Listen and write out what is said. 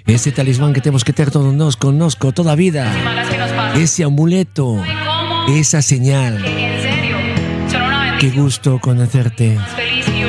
ese talismán que tenemos que tener todos nos conozco toda vida, ese amuleto, esa señal. Qué gusto conocerte.